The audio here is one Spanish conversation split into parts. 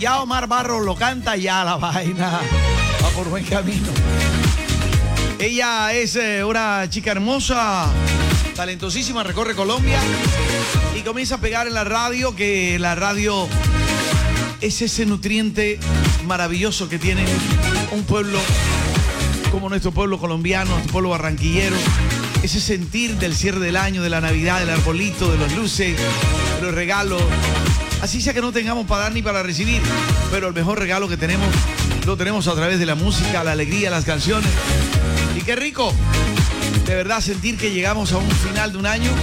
ya Omar Barros lo canta, ya la vaina va por buen camino. Ella es una chica hermosa, talentosísima, recorre Colombia y comienza a pegar en la radio, que la radio es ese nutriente maravilloso que tiene un pueblo como nuestro pueblo colombiano, nuestro pueblo barranquillero. Ese sentir del cierre del año, de la Navidad, del arbolito, de las luces, de los regalos. Así sea que no tengamos para dar ni para recibir, pero el mejor regalo que tenemos, lo tenemos a través de la música, la alegría, las canciones. Y qué rico, de verdad, sentir que llegamos a un final de un año,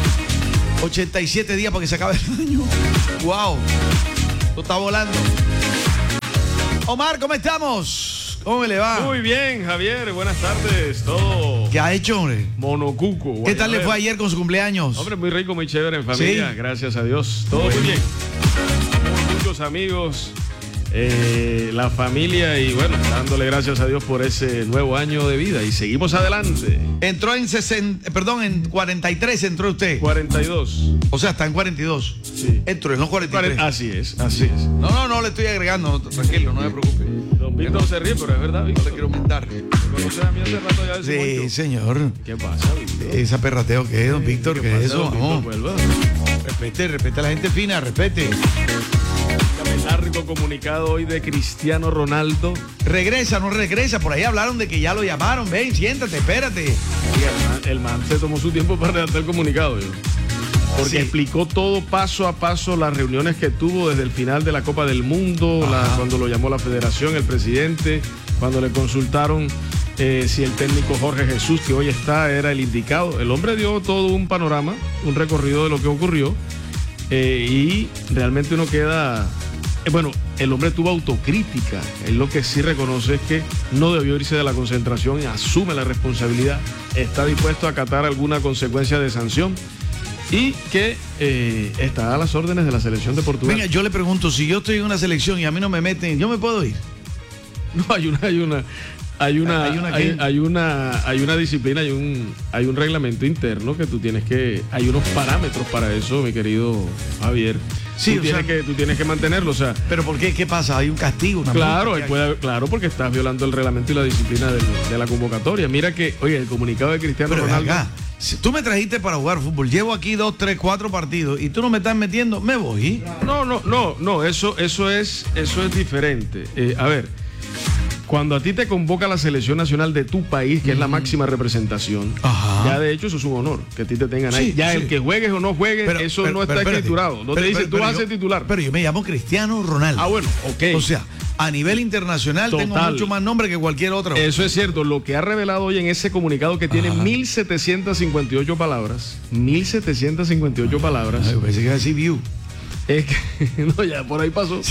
87 días para que se acabe el año. ¡Wow! Esto está volando. Omar, ¿cómo estamos? ¿Cómo me le va? Muy bien, Javier, buenas tardes. Todo. ¿Qué ha hecho, hombre? Monocuco. ¿Qué tal le fue ayer con su cumpleaños? Hombre, muy rico, muy chévere en familia, ¿sí? Gracias a Dios. Todo muy bien. Muchos amigos, la familia y bueno, dándole gracias a Dios por ese nuevo año de vida y seguimos adelante. Entró en 43 entró usted. 42. O sea, está en 42. Sí. Entró en los 43. Así es, así es. No le estoy agregando, tranquilo, no me preocupe. Don Víctor se ríe, pero es verdad, Víctor. No le quiero aumentar. ¿Me conoces a mí hace rato ya? Sí, señor. ¿Qué pasa, Víctor? ¿Esa perrateo qué es, don Víctor? ¿Qué es eso? No. Respete a la gente fina, respete. Largo comunicado hoy de Cristiano Ronaldo. Regresa, no regresa. Por ahí hablaron de que ya lo llamaron. Ven, siéntate, espérate. El man se tomó su tiempo para redactar el comunicado, porque sí, explicó todo paso a paso, las reuniones que tuvo desde el final de la Copa del Mundo, cuando lo llamó la federación, el presidente, cuando le consultaron si el técnico Jorge Jesús, que hoy está, era el indicado. El hombre dio todo un panorama, un recorrido de lo que ocurrió, y realmente uno queda... Bueno, el hombre tuvo autocrítica. Él lo que sí reconoce es que no debió irse de la concentración y asume la responsabilidad. Está dispuesto a acatar alguna consecuencia de sanción y que está a las órdenes de la selección de Portugal. Venga, yo le pregunto, si yo estoy en una selección y a mí no me meten, ¿yo me puedo ir? No, hay una disciplina, hay un reglamento interno que tú tienes que, hay unos parámetros para eso, mi querido Javier. Sí, tú tienes que mantenerlo, o sea. ¿Pero por qué? ¿Qué pasa? ¿Hay un castigo? Claro, porque estás violando el reglamento y la disciplina de la convocatoria. Mira que, oye, el comunicado de Cristiano Ronaldo. Acá, si tú me trajiste para jugar fútbol, llevo aquí 2, 3, 4 partidos y tú no me estás metiendo, me voy. No, eso es diferente. A ver, cuando a ti te convoca la selección nacional de tu país, que es la máxima representación, ya de hecho eso es un honor, que a ti te tengan ahí. Ya el que juegues o no juegues, eso no está escriturado. No te dicen, tú vas a ser titular. Pero yo me llamo Cristiano Ronaldo. Ah, bueno, ok. O sea, a nivel internacional tengo mucho más nombre que cualquier otro. Eso es cierto. Lo que ha revelado hoy en ese comunicado, que tiene 1758 palabras. 1758 palabras. Ay, pensé que era así, view. Es que, no, ya por ahí pasó.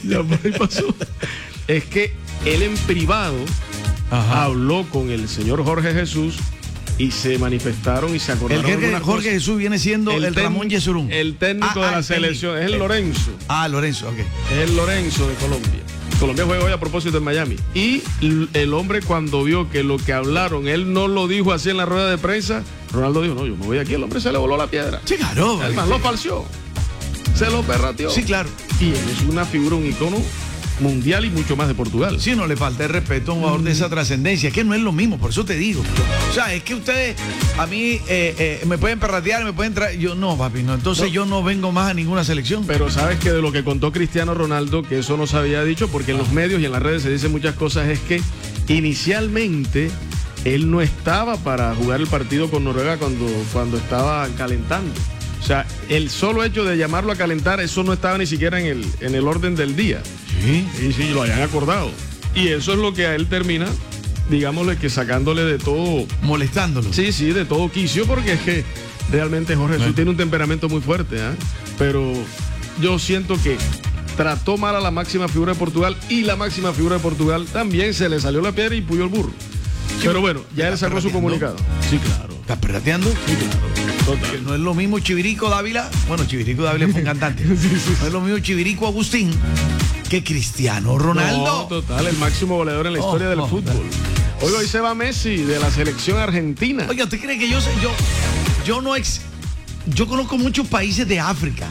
Es que él en privado habló con el señor Jorge Jesús y se manifestaron y se acordaron. El Jorge Jesús viene siendo el Ramón Yesurún. El técnico de la selección. Es el Lorenzo. Lorenzo, ok. Es el Lorenzo de Colombia. Colombia juega hoy a propósito en Miami. Y el hombre, cuando vio que lo que hablaron, él no lo dijo así en la rueda de prensa, Ronaldo dijo, no, yo me voy aquí. El hombre se le voló la piedra. Sí, claro. El man lo falseó. Se lo perrateó. Sí, claro. Y él es una figura, un icono mundial y mucho más de Portugal. Sí, no le falta el respeto a un jugador de esa trascendencia, que no es lo mismo, por eso te digo. O sea, es que ustedes a mí me pueden perratear, me pueden traer. Yo no, papi, no. Entonces yo no vengo más a ninguna selección. Pero sabes que de lo que contó Cristiano Ronaldo, que eso no se había dicho, porque en los medios y en las redes se dicen muchas cosas, es que inicialmente él no estaba para jugar el partido con Noruega cuando estaba calentando. O sea, el solo hecho de llamarlo a calentar, eso no estaba ni siquiera en el orden del día. Sí. Y sí, lo habían acordado. Y eso es lo que a él termina, digámosle, que sacándole de todo. Molestándolo. Sí, de todo quicio, porque es que realmente Jorge Jesús tiene un temperamento muy fuerte, pero yo siento que trató mal a la máxima figura de Portugal y la máxima figura de Portugal también se le salió la piedra y puyó el burro. Sí, pero bueno, ya él sacó su comunicado. Sí, claro. ¿Estás perrateando? Sí, claro. Total. No es lo mismo Chivirico Dávila. Bueno, Chivirico Dávila fue un cantante. No es lo mismo Chivirico Agustín que Cristiano Ronaldo. No, total, el máximo goleador en la historia del fútbol. Hoy se va Messi de la selección argentina. Oiga, ¿usted cree que yo conozco muchos países de África?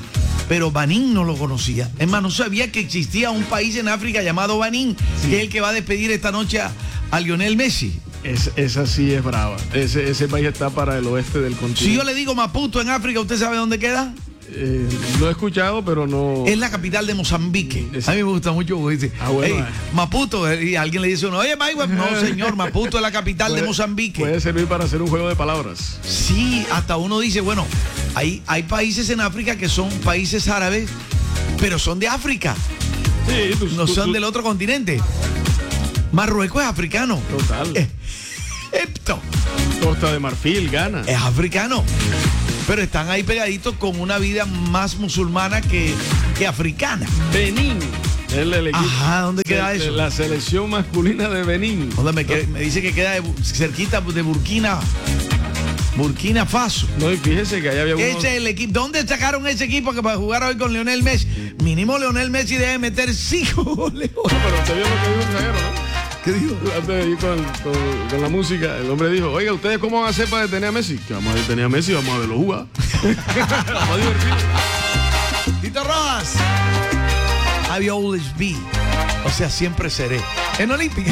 pero Benín no lo conocía. Es más, no sabía que existía un país en África llamado Benín, que es el que va a despedir esta noche a Lionel Messi. Esa sí es brava. Ese país está para el oeste del continente. Si yo le digo Maputo en África, ¿usted sabe dónde queda? Lo he escuchado, pero no. Es la capital de Mozambique. A mí me gusta mucho porque dice, bueno, Maputo, y alguien le dice uno, oye, Mike, no señor, Maputo es la capital de Mozambique. Puede servir para hacer un juego de palabras. Sí, hasta uno dice, bueno, hay países en África que son países árabes, pero son de África. Sí, no son del otro continente. Marruecos es africano. Total. Egipto. Costa de Marfil, Ghana. Es africano. Pero están ahí pegaditos con una vida más musulmana que africana. Benín. El equipo. Ajá, ¿dónde queda eso? La selección masculina de Benín. Me dice que queda cerquita de Burkina Faso. No, y fíjese que allá había uno. Ese es el equipo. ¿Dónde sacaron ese equipo que para jugar hoy con Lionel Messi? Mínimo Lionel Messi debe meter 5 goles. No, pero usted vio lo que dijo el zaguero, ¿no? ¿Qué dijo? Antes de ir con la música, el hombre dijo, oiga, ¿ustedes cómo van a hacer para detener a Messi? Que vamos a detener a Messi, vamos a verlo jugar. Vamos a divertirnos. Tito Rojas. I will always be. O sea, siempre seré. En Olímpica.